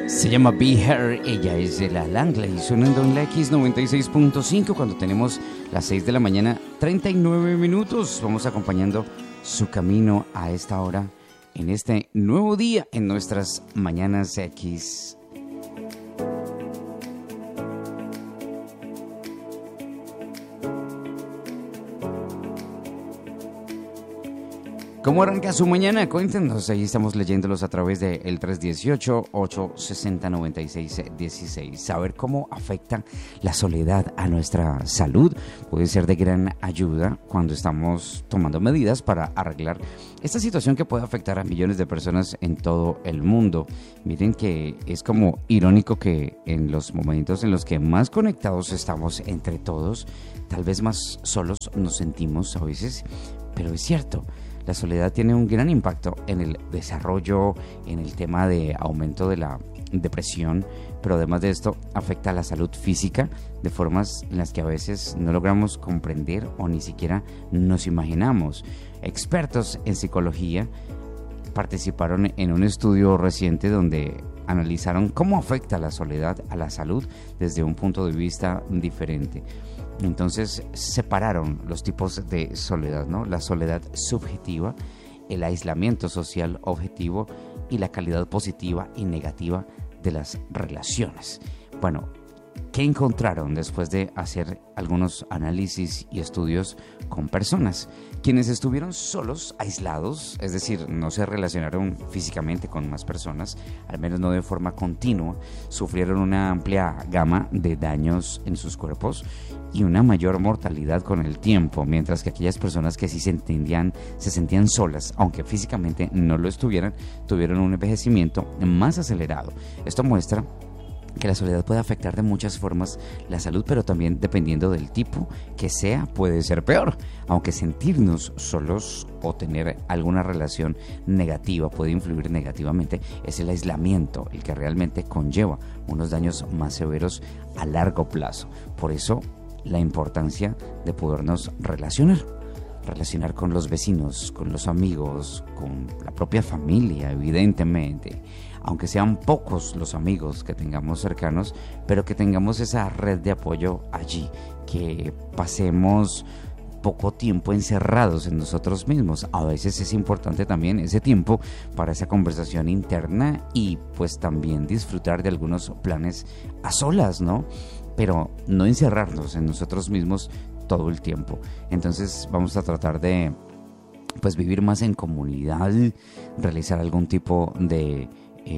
Se llama Be Her, ella es de la Langley, sonando en la X96.5 cuando tenemos las 6 de la mañana, 39 minutos. Vamos acompañando su camino a esta hora, en este nuevo día, en nuestras Mañanas X. ¿Cómo arranca su mañana? Cuéntenos, ahí estamos leyéndolos a través del 318-860-9616. Saber cómo afecta la soledad a nuestra salud puede ser de gran ayuda cuando estamos tomando medidas para arreglar esta situación que puede afectar a millones de personas en todo el mundo. Miren que es como irónico que en los momentos en los que más conectados estamos entre todos, tal vez más solos nos sentimos a veces, pero es cierto. La soledad tiene un gran impacto en el desarrollo, en el tema de aumento de la depresión, pero además de esto afecta a la salud física de formas en las que a veces no logramos comprender o ni siquiera nos imaginamos. Expertos en psicología participaron en un estudio reciente donde analizaron cómo afecta la soledad a la salud desde un punto de vista diferente. Entonces separaron los tipos de soledad, ¿no? La soledad subjetiva, el aislamiento social objetivo y la calidad positiva y negativa de las relaciones. Bueno, ¿qué encontraron después de hacer algunos análisis y estudios con personas? Quienes estuvieron solos, aislados, es decir, no se relacionaron físicamente con más personas, al menos no de forma continua, sufrieron una amplia gama de daños en sus cuerpos y una mayor mortalidad con el tiempo, mientras que aquellas personas que sí se sentían solas, aunque físicamente no lo estuvieran, tuvieron un envejecimiento más acelerado. Esto muestra que la soledad puede afectar de muchas formas la salud, pero también dependiendo del tipo que sea, puede ser peor. Aunque sentirnos solos o tener alguna relación negativa puede influir negativamente, es el aislamiento el que realmente conlleva unos daños más severos a largo plazo. Por eso, la importancia de podernos relacionar con los vecinos, con los amigos, con la propia familia, evidentemente. Aunque sean pocos los amigos que tengamos cercanos, pero que tengamos esa red de apoyo allí, que pasemos poco tiempo encerrados en nosotros mismos. A veces es importante también ese tiempo para esa conversación interna y pues también disfrutar de algunos planes a solas, ¿no? Pero no encerrarnos en nosotros mismos todo el tiempo. Entonces vamos a tratar de pues vivir más en comunidad, realizar algún tipo de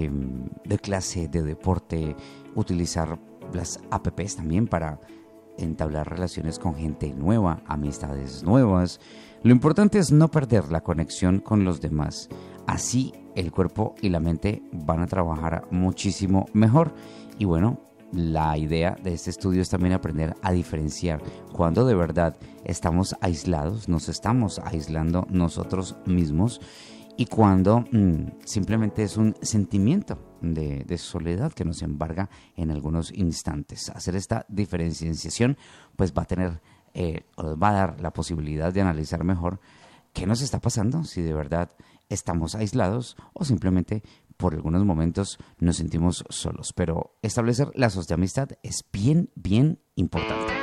clase, de deporte, utilizar las apps también para entablar relaciones con gente nueva, amistades nuevas. Lo importante es no perder la conexión con los demás. Así el cuerpo y la mente van a trabajar muchísimo mejor. Y bueno, la idea de este estudio es también aprender a diferenciar cuando de verdad estamos aislados, nos estamos aislando nosotros mismos, y cuando simplemente es un sentimiento de soledad que nos embarga en algunos instantes. Hacer esta diferenciación pues va a dar la posibilidad de analizar mejor qué nos está pasando, si de verdad estamos aislados o simplemente por algunos momentos nos sentimos solos. Pero establecer lazos de amistad es bien importante.